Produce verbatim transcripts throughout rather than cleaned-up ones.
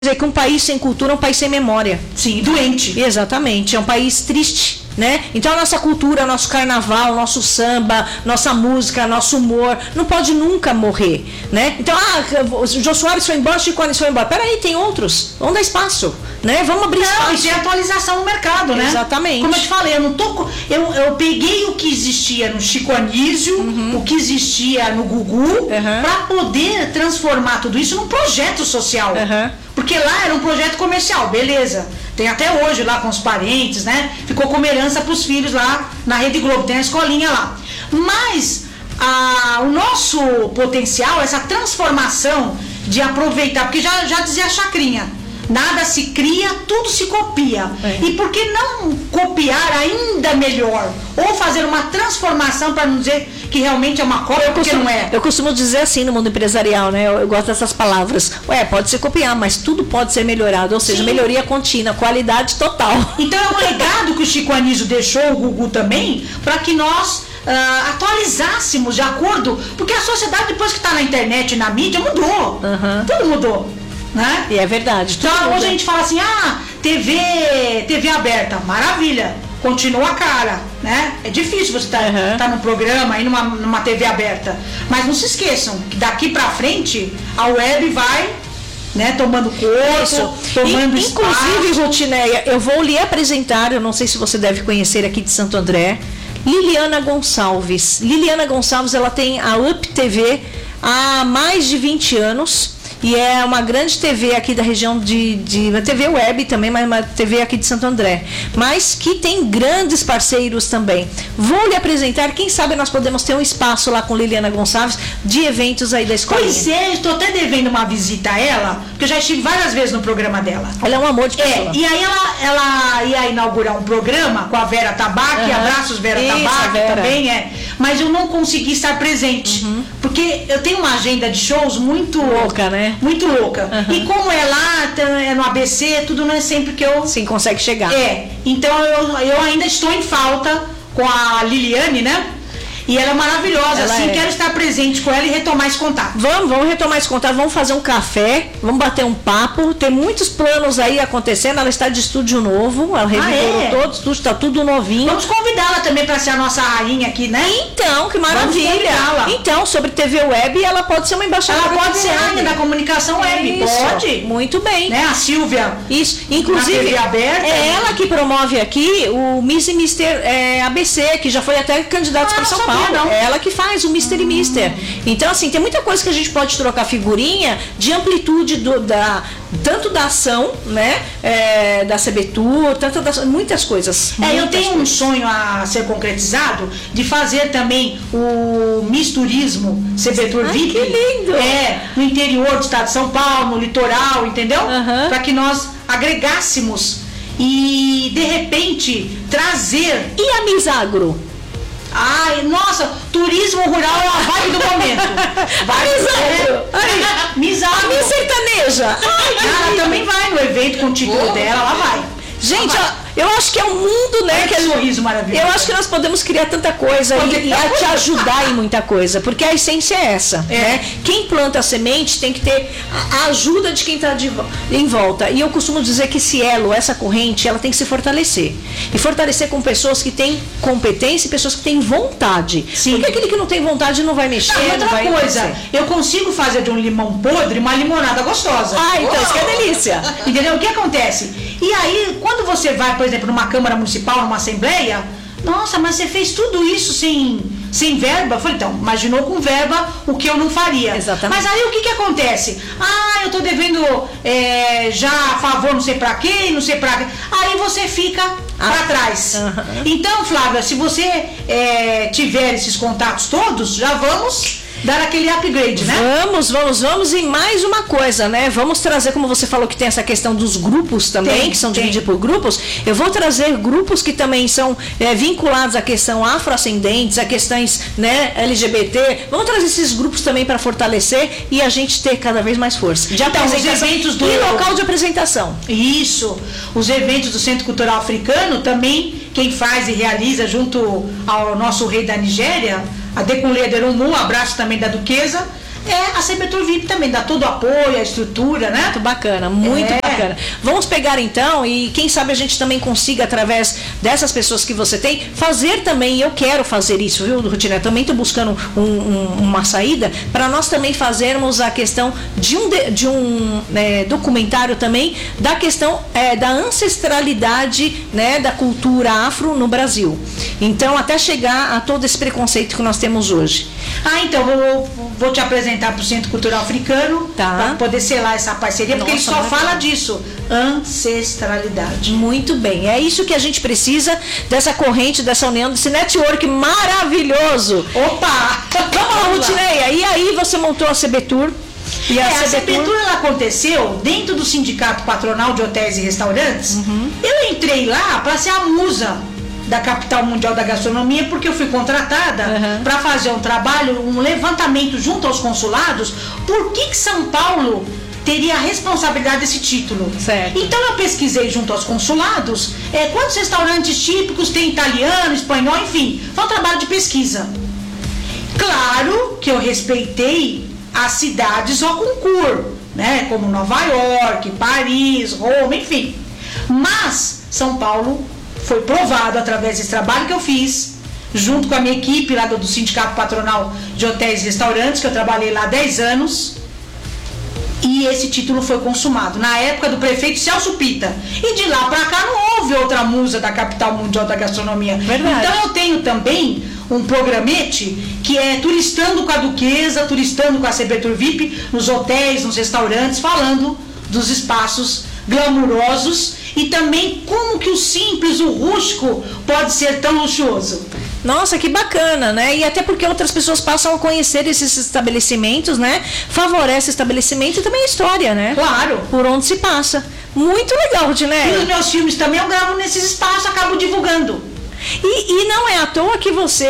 dizer que um país sem cultura é um país sem memória. Sim, doente. Exatamente, é um país triste, né? Então a nossa cultura, nosso carnaval, nosso samba, nossa música, nosso humor, não pode nunca morrer, né? Então, ah, o Jô Soares foi embora, Chico Anísio foi embora. Peraí, tem outros, vamos dar espaço, né? Vamos abrir não, espaço. E tem atualização no mercado, né? Exatamente. Como eu te falei, eu não tô... Eu, eu peguei o que existia no Chico Anísio, uhum. o que existia no Gugu, uhum. para poder transformar tudo isso num projeto social. Uhum. Porque lá era um projeto comercial, beleza. Tem até hoje lá com os parentes, né? Ficou como herança para os filhos lá na Rede Globo, tem a escolinha lá. Mas a, o nosso potencial, essa transformação de aproveitar, porque já, já dizia a Chacrinha, nada se cria, tudo se copia. É. E por que não copiar ainda melhor? Ou fazer uma transformação para não dizer que realmente é uma cópia, eu porque costumo, não é. Eu costumo dizer assim no mundo empresarial, né? Eu, eu gosto dessas palavras. Ué, pode ser copiar, mas tudo pode ser melhorado. Ou seja, Sim. melhoria contínua, qualidade total. Então é um legado que o Chico Anísio deixou, o Gugu também, para que nós uh, atualizássemos de acordo. Porque a sociedade, depois que está na internet e na mídia, mudou. Uhum. Tudo mudou. Né? E é verdade. Então hoje a gente fala assim, ah, T V, T V aberta, maravilha, continua a cara, né? É difícil você estar tá, uhum. tá num programa aí numa, numa T V aberta, mas não se esqueçam que daqui pra frente a web vai, né, tomando corpo, Isso. tomando e, espaço. Inclusive, Rutineia, eu vou lhe apresentar, eu não sei se você deve conhecer aqui de Santo André, Liliana Gonçalves. Liliana Gonçalves, ela tem a U P T V há mais de vinte anos. E é uma grande T V aqui da região de, de uma T V web também, mas uma T V aqui de Santo André, mas que tem grandes parceiros também. Vou lhe apresentar, quem sabe nós podemos ter um espaço lá com Liliana Gonçalves de eventos aí da escola. Pois é, estou até devendo uma visita a ela, porque eu já estive várias vezes no programa dela. Ela é um amor de pessoa. É, e aí ela, ela ia inaugurar um programa com a Vera Tabac, uhum. abraços Vera Isso, Tabac Vera. também, é. Mas eu não consegui estar presente, uhum. porque eu tenho uma agenda de shows muito louca, né? Muito louca. Uhum. E como é lá, é no A B C, tudo não é sempre que eu... Sim, consegue chegar. É. Então eu, eu ainda estou em falta com a Liliane, né? E ela é maravilhosa, ela assim, é. quero estar presente com ela e retomar esse contato. Vamos, vamos retomar esse contato, vamos fazer um café, vamos bater um papo, tem muitos planos aí acontecendo, ela está de estúdio novo, ela revigorou ah, é? todo o estúdio, está tudo novinho. Vamos convidá-la também para ser a nossa rainha aqui, né? Então, que maravilha. Então, sobre T V web, ela pode ser uma embaixadora. Ela pode ser a rainha da comunicação web, Isso. pode. Muito bem. Né? A Silvia. Isso, inclusive, T V aberta, é ela que promove aqui o Miss e Mister é, A B C, que já foi até candidato ah, para São Paulo. Não. É ela que faz o Mister hum. e Mister. Então, assim, tem muita coisa que a gente pode trocar figurinha de amplitude do, da, tanto da ação, né? É, da C B Tour, tanto das, muitas coisas. É, muitas eu tenho coisas. um sonho a ser concretizado de fazer também o Miss Turismo C B Tour Ai, V I P. que lindo! É, no interior do estado de São Paulo, no litoral, entendeu? Uhum. Para que nós agregássemos e, de repente, trazer. E a Miss Agro? Ai, nossa, turismo rural é a vibe do momento. Vai, é, Miss Agro. A Miss Sertaneja. Ai, ela também vai no evento com o título oh. dela, ela vai. Gente, ela vai. Eu acho que é um mundo, né? Olha que, que sorriso maravilhoso. Eu acho que nós podemos criar tanta coisa e, e a te ajudar em muita coisa, porque a essência é essa, é. né? Quem planta a semente tem que ter a ajuda de quem está em volta. E eu costumo dizer que esse elo, essa corrente, ela tem que se fortalecer. E fortalecer com pessoas que têm competência e pessoas que têm vontade. Sim. Porque aquele que não tem vontade não vai mexer. Não, outra não vai coisa, acontecer. Eu consigo fazer de um limão podre uma limonada gostosa. Ah, então oh. isso que é delícia. Entendeu? O que acontece? E aí, quando você vai, por exemplo, numa Câmara Municipal, numa Assembleia, nossa, mas você fez tudo isso sem, sem verba? Eu falei, então, imaginou com verba o que eu não faria. Exatamente. Mas aí o que que acontece? Ah, eu tô devendo é, já a favor não sei pra quem, não sei pra quê. Aí você fica ah. pra trás. Uhum. Então, Flávia, se você é, tiver esses contatos todos, já vamos dar aquele upgrade, né? Vamos, vamos, vamos. E mais uma coisa, né? Vamos trazer, como você falou que tem essa questão dos grupos também, tem, que são tem. divididos por grupos. Eu vou trazer grupos que também são é, vinculados à questão afrodescendentes, a questões, né, L G B T. Vamos trazer esses grupos também para fortalecer e a gente ter cada vez mais força. De então, os eventos do... E local de apresentação. Isso. Os eventos do Centro Cultural Africano também, quem faz e realiza junto ao nosso rei da Nigéria, a Dekunle Aderomu, um abraço também da Duquesa, é a Sebetur V I P também, dá todo o apoio, a estrutura, né? Muito bacana, muito é. bacana. Vamos pegar então, e quem sabe a gente também consiga, através dessas pessoas que você tem, fazer também, e eu quero fazer isso, viu, Rutina? Também estou buscando um, um, uma saída para nós também fazermos a questão de um, de, de um é, documentário também da questão é, da ancestralidade, né, da cultura afro no Brasil. Então, até chegar a todo esse preconceito que nós temos hoje. Ah, então, vou, vou te apresentar para o Centro Cultural Africano, tá, para poder selar essa parceria, porque Nossa, ele só fala bom. disso, ancestralidade. Muito bem, é isso que a gente precisa, dessa corrente, dessa união, desse network maravilhoso. Opa! Vamos lá, Rutineia, e aí você montou a Sebetur? E a, é, a Sebetur, Sebetur, ela aconteceu dentro do Sindicato Patronal de Hotéis e Restaurantes. Uhum. Eu entrei lá para ser a musa da Capital Mundial da Gastronomia, porque eu fui contratada uhum. para fazer um trabalho, um levantamento junto aos consulados, por que que São Paulo teria a responsabilidade desse título. Certo. Então eu pesquisei junto aos consulados é, quantos restaurantes típicos tem italiano, espanhol, enfim, foi um trabalho de pesquisa. Claro que eu respeitei as cidades ao concurso, né, como Nova York, Paris, Roma, enfim. Mas São Paulo foi provado através desse trabalho que eu fiz, junto com a minha equipe lá do, do Sindicato Patronal de Hotéis e Restaurantes, que eu trabalhei lá há dez anos, e esse título foi consumado na época do prefeito Celso Pita. E de lá para cá não houve outra musa da Capital Mundial da Gastronomia. Verdade. Então eu tenho também um programete que é Turistando com a Duquesa, Turistando com a Sebetur V I P, nos hotéis, nos restaurantes, falando dos espaços glamurosos e também como que o simples, o rústico pode ser tão luxuoso. Nossa, que bacana, né? E até porque outras pessoas passam a conhecer esses estabelecimentos, né? Favorece o estabelecimento e também a história, né? Claro. Por onde se passa. Muito legal, E Rudinéia. os meus filmes também eu gravo nesses espaços, acabo divulgando. E, e não é à toa que você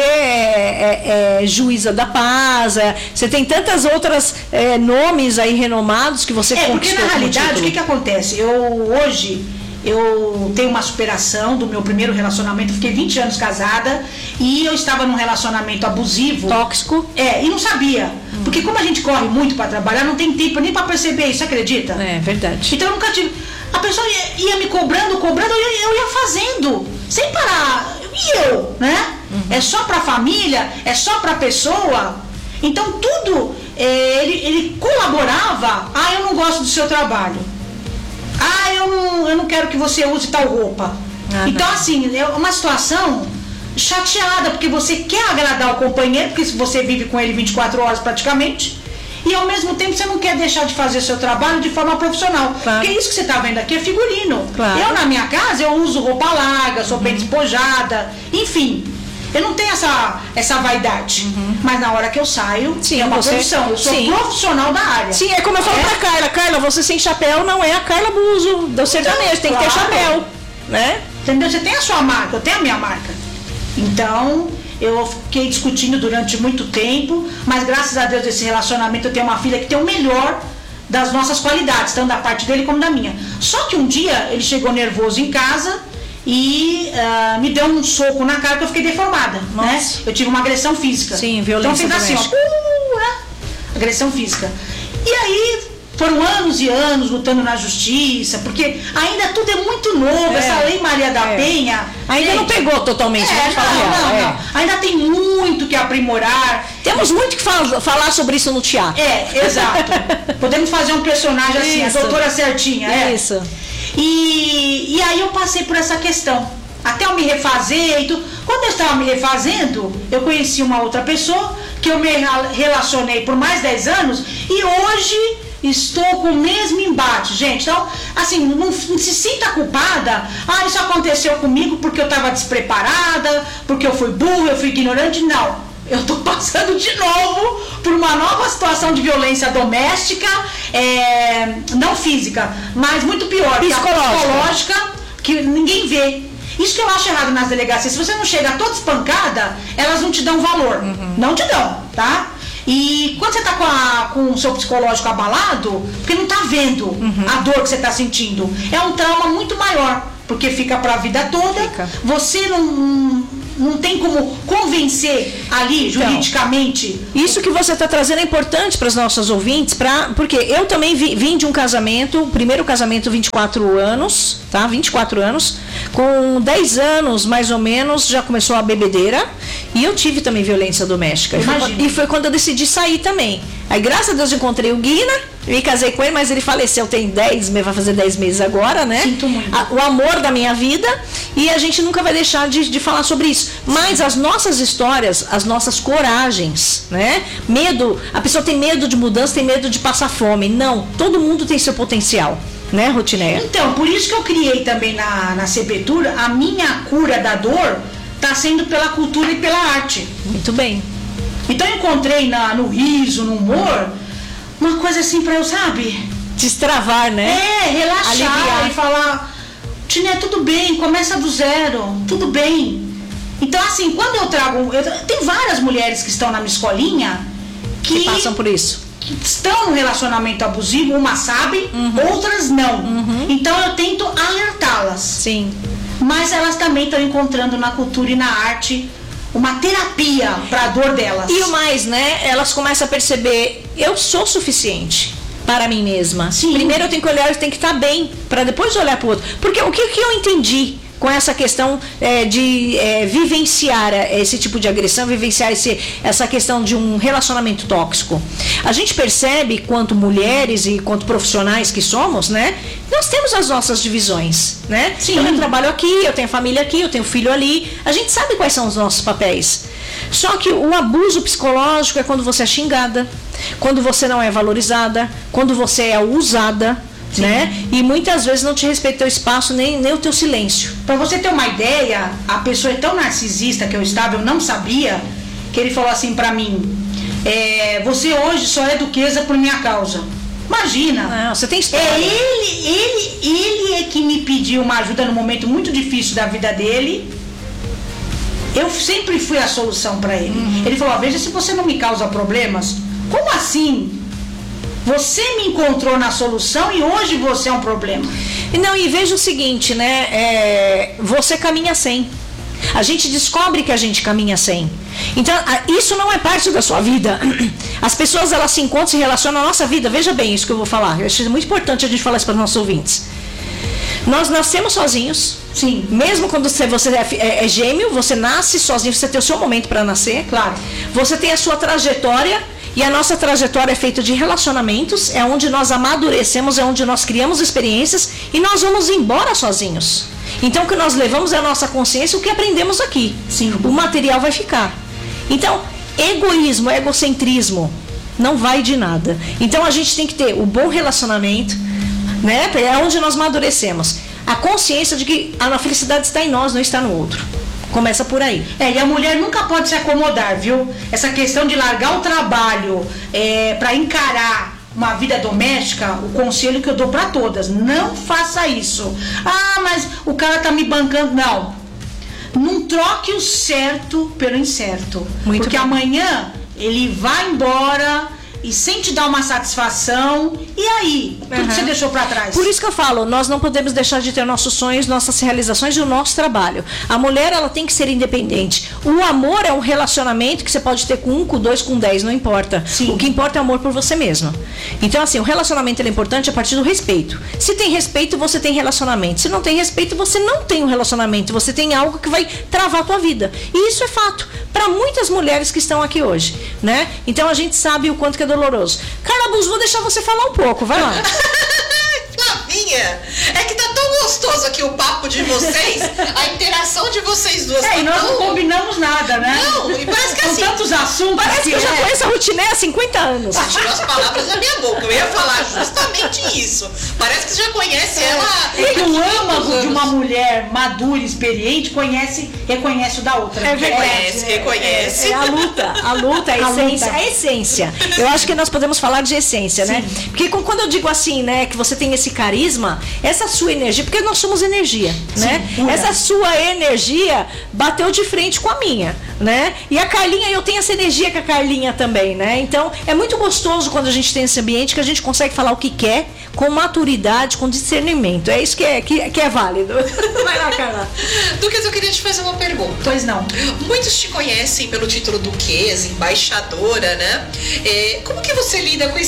é, é, é juíza da paz, é, você tem tantas outras é, nomes aí renomados que você É, porque conquistou. na como realidade, o título. que que acontece? Eu, hoje, eu tenho uma superação do meu primeiro relacionamento, eu fiquei vinte anos casada e eu estava num relacionamento abusivo. Tóxico. É, e não sabia. Hum. Porque como a gente corre muito para trabalhar, não tem tempo nem para perceber isso, acredita? É, verdade. Então eu nunca tive... A pessoa ia, ia me cobrando, cobrando, eu, eu ia fazendo, sem parar. E eu, né? Uhum. É só pra família, é só pra pessoa. Então tudo, é, ele, ele colaborava. Ah, eu não gosto do seu trabalho. Ah, eu não, eu não quero que você use tal roupa. Ah, então não. Assim, é uma situação chateada, porque você quer agradar o companheiro, porque você vive com ele vinte e quatro horas praticamente. E ao mesmo tempo você não quer deixar de fazer seu trabalho de forma profissional. Claro. Porque isso que você está vendo aqui é figurino. Claro. Eu na minha casa eu uso roupa larga, sou uhum. bem despojada, enfim. Eu não tenho essa, essa vaidade. Uhum. Mas na hora que eu saio, sim, é uma você... profissão. Eu sou Sim. profissional da área. Sim, é como eu falo é. pra Carla. Carla, você sem chapéu não é a Carla Buzo do sertanejo, tem claro. que ter chapéu, né? Entendeu? Você tem a sua marca, eu tenho a minha marca. Então... Eu fiquei discutindo durante muito tempo, mas graças a Deus esse relacionamento eu tenho uma filha que tem o melhor das nossas qualidades, tanto da parte dele como da minha. Só que um dia ele chegou nervoso em casa e uh, me deu um soco na cara que eu fiquei deformada, né? Eu tive uma agressão física. Sim, violência Então fez assim, ó, uh, né? Agressão física. E aí foram anos e anos lutando na justiça, porque ainda tudo é muito novo, é, essa lei Maria da é. Penha. Ainda gente, não pegou totalmente, é, vamos falar não, real, não, é. não. Ainda tem muito que aprimorar. Temos muito que fal falar sobre isso no teatro. É, exato. Podemos fazer um personagem assim, isso. A doutora certinha. É. Isso. E, e aí eu passei por essa questão. Até eu me refazer e tudo. Quando eu estava me refazendo, eu conheci uma outra pessoa que eu me relacionei por mais dez anos e hoje estou com o mesmo embate, gente. Então, assim, não, não se sinta culpada. Ah, isso aconteceu comigo porque eu estava despreparada, porque eu fui burro, eu fui ignorante. Não. Eu estou passando de novo por uma nova situação de violência doméstica, é, não física, mas muito pior, psicológica. psicológica, que ninguém vê. Isso que eu acho errado nas delegacias. Se você não chega toda espancada, elas não te dão valor. Uhum. Não te dão, tá? E quando você tá com, a, com o seu psicológico abalado, porque não tá vendo uhum. a dor que você tá sentindo, é um trauma muito maior, porque fica pra vida toda, fica. Você não, não tem como convencer ali Então, juridicamente. Isso que você está trazendo é importante para os nossos ouvintes, pra, porque eu também vi, vim de um casamento, primeiro casamento vinte e quatro anos, tá? vinte e quatro anos, com dez anos mais ou menos já começou a bebedeira e eu tive também violência doméstica. E foi, e foi quando eu decidi sair também. Aí, graças a Deus, encontrei o Guina, me casei com ele, mas ele faleceu tem dez, vai fazer dez meses agora, né? Sinto muito. A, o amor da minha vida, e a gente nunca vai deixar de, de falar sobre isso. Mas as nossas histórias, as nossas coragens, né? Medo, a pessoa tem medo de mudança, tem medo de passar fome. Não, todo mundo tem seu potencial, né, Rutineia? Então, por isso que eu criei também na, na Sepetura, a minha cura da dor está sendo pela cultura e pela arte. Muito bem. Então eu encontrei na, no riso, no humor, uma coisa assim pra eu, sabe? Destravar, né? É, relaxar Aliviar. e falar, Tiné, tudo bem, começa do zero, tudo bem. Então assim, quando eu trago, eu, tem várias mulheres que estão na minha escolinha que, Que passam por isso. que estão no relacionamento abusivo, umas sabem, uhum. outras não. Uhum. Então eu tento alertá-las. Sim. Mas elas também estão encontrando na cultura e na arte uma terapia para a dor delas. E o mais, né? Elas começam a perceber, eu sou suficiente para mim mesma. Sim. Primeiro eu tenho que olhar, eu tenho que estar bem, para depois olhar para o outro. Porque o que, que eu entendi com essa questão é, de é, vivenciar esse tipo de agressão, vivenciar esse, essa questão de um relacionamento tóxico. A gente percebe, quanto mulheres e quanto profissionais que somos, né? Nós temos as nossas divisões, né? Sim. Então, eu trabalho aqui, eu tenho família aqui, eu tenho filho ali. A gente sabe quais são os nossos papéis. Só que o abuso psicológico é quando você é xingada, quando você não é valorizada, quando você é usada. Sim. Né? E muitas vezes não te respeita o teu espaço, nem, nem o teu silêncio. Pra você ter uma ideia, a pessoa é tão narcisista que eu estava, eu não sabia, que ele falou assim pra mim, é, você hoje só é duquesa por minha causa. Imagina. Não, você tem história. É ele, ele, ele é que me pediu uma ajuda num momento muito difícil da vida dele. Eu sempre fui a solução pra ele. Uhum. Ele falou, veja se você não me causa problemas. Como assim? Você me encontrou na solução e hoje você é um problema. Não, e veja o seguinte, né? É, você caminha sem. A gente descobre que a gente caminha sem. Então, isso não é parte da sua vida. As pessoas, elas se encontram, se relacionam à nossa vida. Veja bem isso que eu vou falar. Eu acho muito importante a gente falar isso para os nossos ouvintes. Nós nascemos sozinhos. Sim. Mesmo quando você, você é, é, é gêmeo, você nasce sozinho, você tem o seu momento para nascer. Claro. Você tem a sua trajetória. E a nossa trajetória é feita de relacionamentos, é onde nós amadurecemos, é onde nós criamos experiências e nós vamos embora sozinhos. Então o que nós levamos é a nossa consciência, o que aprendemos aqui. Sim. O material vai ficar. Então, egoísmo, egocentrismo, não vai de nada. Então a gente tem que ter o bom relacionamento, né? É onde nós amadurecemos. A consciência de que a felicidade está em nós, não está no outro. Começa por aí. É, e a mulher nunca pode se acomodar, viu? Essa questão de largar o trabalho é, para encarar uma vida doméstica, o conselho que eu dou para todas, não faça isso. Ah, mas o cara tá me bancando. Não. Não troque o certo pelo incerto. Muito porque bem. Amanhã ele vai embora e sem te dar uma satisfação, e aí? Tudo Uhum. que você deixou pra trás. Por isso que eu falo, nós não podemos deixar de ter nossos sonhos, nossas realizações e o nosso trabalho. A mulher, ela tem que ser independente. O amor é um relacionamento que você pode ter com um, com dois, com dez, não importa. Sim. O que importa é o amor por você mesma. Então, assim, o relacionamento ele é importante a partir do respeito. Se tem respeito, você tem relacionamento. Se não tem respeito, você não tem um relacionamento. Você tem algo que vai travar a tua vida. E isso é fato para muitas mulheres que estão aqui hoje, né? Então, a gente sabe o quanto que é doloroso. Carla Bus, vou deixar você falar um pouco, vai lá. Flavinha, é que tá tão gostoso aqui o papo de vocês, a interação de vocês duas. É, tá e nós tão... não combinamos nada, né? Não, e parece que Com assim... tantos assuntos Parece que eu já é. conheço a Rutiné há cinquenta anos. Você tirou as palavras da minha boca, eu ia falar justamente isso. Parece que você já conhece ela. E o há âmago quinhentos de uma anos. mulher madura, experiente, conhece, reconhece o da outra. É verdade. Reconhece, reconhece. É a luta, a luta, a, A essência, luta. a essência. Eu acho que nós podemos falar de essência, né? Porque com- quando eu digo assim, né, que você tem esse carisma, essa sua energia, porque nós somos energia, né? pura. Essa sua energia bateu de frente com a minha, né? E a Carlinha, eu tenho essa energia com a Carlinha também, né? Então, é muito gostoso quando a gente tem esse ambiente que a gente consegue falar o que quer com maturidade, com discernimento. É isso que é, que, que é válido. Vai lá, Carla. Duquesa, eu queria te fazer uma pergunta. Pois não. Muitos te conhecem pelo título Duquesa, embaixadora, né? É, como que você lida com esse